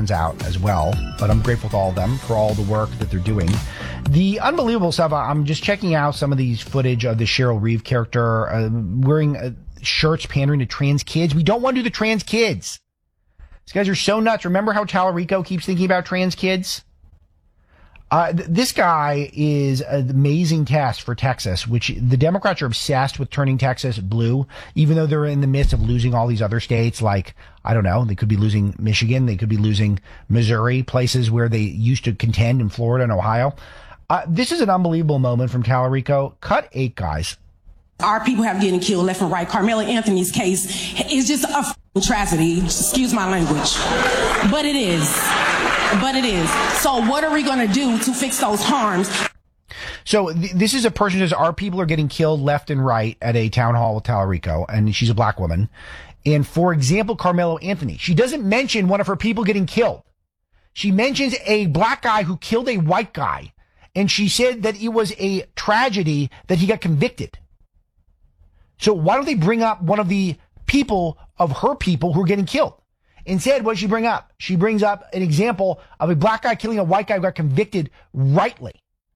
turns out as well. But I'm grateful to all of them for all the work that they're doing. The unbelievable stuff, I'm just checking out some of these footage of the Cheryl Reeve character wearing shirts pandering to trans kids. We don't want to do the trans kids. These guys are so nuts. Remember how Tallarico keeps thinking about trans kids? This guy is an amazing test for Texas, which the Democrats are obsessed with turning Texas blue, even though they're in the midst of losing all these other states. Like, I don't know, they could be losing Michigan, they could be losing Missouri, places where they used to contend in Florida and Ohio. This is an unbelievable moment from Tallarico. Cut 8, guys. Our people have getting killed left and right. Carmelo Anthony's case is just a tragedy. Excuse my language. But it is. So what are we going to do to fix those harms? So this is a person who says our people are getting killed left and right at a town hall with Tallarico, and she's a black woman. And for example, Carmelo Anthony, she doesn't mention one of her people getting killed. She mentions a black guy who killed a white guy. And she said that it was a tragedy that he got convicted. So why don't they bring up one of the people of her people who are getting killed? Instead, what does she bring up? She brings up an example of a black guy killing a white guy who got convicted rightly.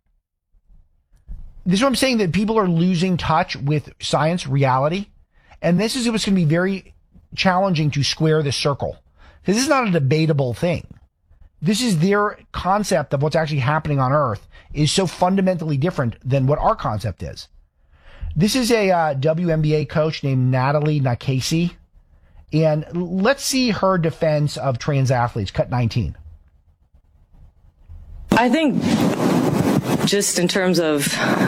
This is what I'm saying, that people are losing touch with science, reality. And this is what's going to be very challenging to square this circle. Because this is not a debatable thing. This is their concept of what's actually happening on Earth is so fundamentally different than what our concept is. This is a WNBA coach named Natalie Nakasi. And let's see her defense of trans athletes. Cut 19. I think just in terms of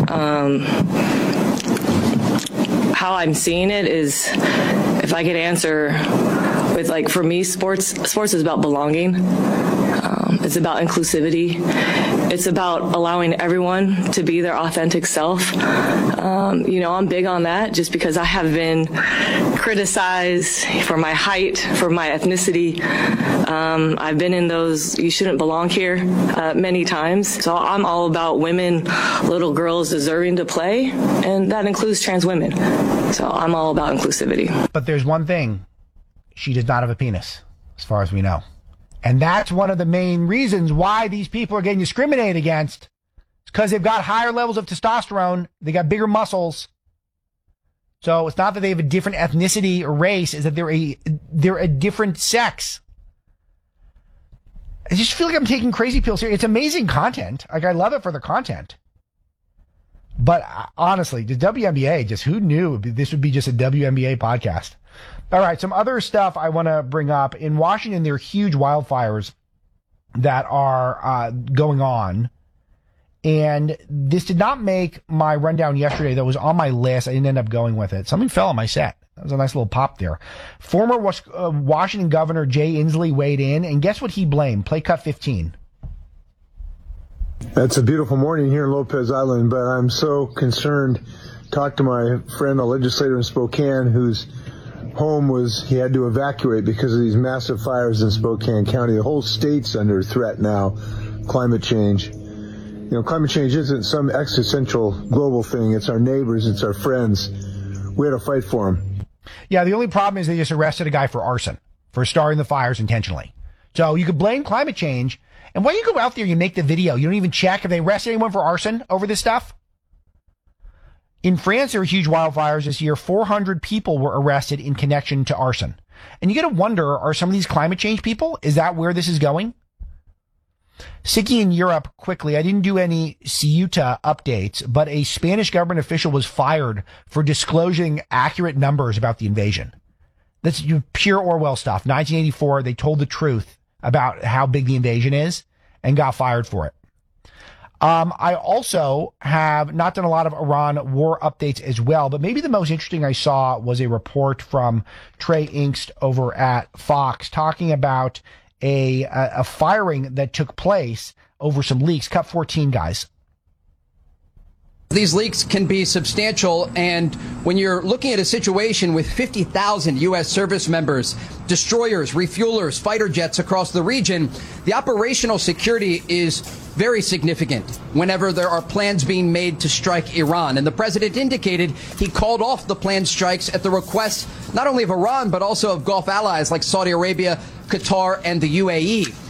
how I'm seeing it is, if I could answer with, like, for me, sports is about belonging. It's about inclusivity. It's about allowing everyone to be their authentic self. I'm big on that just because I have been criticized for my height, for my ethnicity. I've been in those "you shouldn't belong here" many times. So I'm all about women, little girls deserving to play, and that includes trans women. So I'm all about inclusivity. But there's one thing. She does not have a penis, as far as we know. And that's one of the main reasons why these people are getting discriminated against. It's because they've got higher levels of testosterone. They got bigger muscles. So it's not that they have a different ethnicity or race. It's that they're a different sex. I just feel like I'm taking crazy pills here. It's amazing content. Like, I love it for the content. But honestly, the WNBA, just who knew this would be just a WNBA podcast? All right, some other stuff I want to bring up. In Washington, there are huge wildfires that are going on. And this did not make my rundown yesterday. That was on my list. I didn't end up going with it. Something fell on my set. That was a nice little pop there. Former Washington Governor Jay Inslee weighed in, and guess what he blamed? Play cut 15. It's a beautiful morning here in Lopez Island, but I'm so concerned. Talked to my friend, a legislator in Spokane, whose home he had to evacuate because of these massive fires in Spokane County. The whole state's under threat now. Climate change. Climate change isn't some existential global thing. It's our neighbors. It's our friends. We had to fight for them. Yeah, the only problem is they just arrested a guy for arson, for starting the fires intentionally. So you could blame climate change. And why you go out there, you make the video. You don't even check if they arrest anyone for arson over this stuff. In France, there were huge wildfires this year. 400 people were arrested in connection to arson. And you got to wonder, are some of these climate change people? Is that where this is going? Sicky in Europe, quickly, I didn't do any Ceuta updates, but a Spanish government official was fired for disclosing accurate numbers about the invasion. That's pure Orwell stuff. 1984, they told the truth about how big the invasion is and got fired for it. I also have not done a lot of Iran war updates as well, but maybe the most interesting I saw was a report from Trey Inkst over at Fox talking about a firing that took place over some leaks. Cut 14, guys. These leaks can be substantial, and when you're looking at a situation with 50,000 U.S. service members, destroyers, refuelers, fighter jets across the region, the operational security is very significant whenever there are plans being made to strike Iran. And the president indicated he called off the planned strikes at the request not only of Iran, but also of Gulf allies like Saudi Arabia, Qatar, and the UAE.